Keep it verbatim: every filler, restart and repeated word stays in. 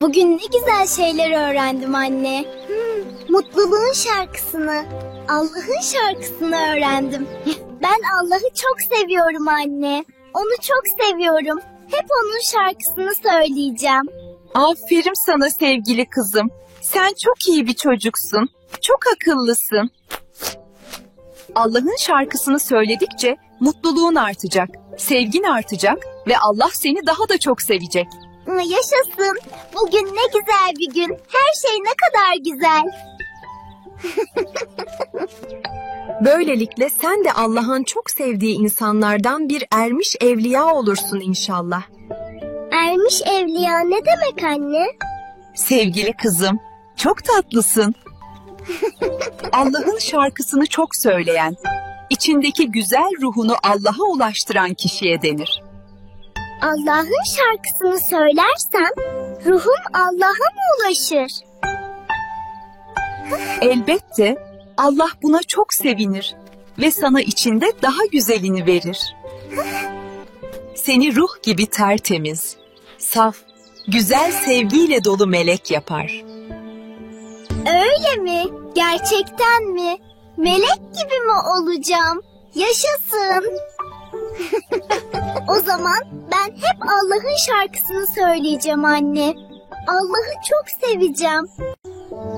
Bugün ne güzel şeyler öğrendim anne. Hmm, mutluluğun şarkısını, Allah'ın şarkısını öğrendim. Ben Allah'ı çok seviyorum anne. Onu çok seviyorum. Hep onun şarkısını söyleyeceğim. Aferin sana sevgili kızım. Sen çok iyi bir çocuksun. Çok akıllısın. Allah'ın şarkısını söyledikçe mutluluğun artacak, sevgin artacak ve Allah seni daha da çok sevecek. Yaşasın. Bugün ne güzel bir gün. Her şey ne kadar güzel. Böylelikle sen de Allah'ın çok sevdiği insanlardan bir ermiş evliya olursun inşallah. Ermiş evliya ne demek anne? Sevgili kızım, çok tatlısın. Allah'ın şarkısını çok söyleyen, içindeki güzel ruhunu Allah'a ulaştıran kişiye denir. Allah'ın şarkısını söylersem ruhum Allah'a mı ulaşır? Elbette Allah buna çok sevinir ve sana içinde daha güzelini verir. Seni ruh gibi tertemiz, saf, güzel sevgiyle dolu melek yapar. Öyle mi? Gerçekten mi? Melek gibi mi olacağım? Yaşasın. O zaman ben hep Allah'ın şarkısını söyleyeceğim anne. Allah'ı çok seveceğim.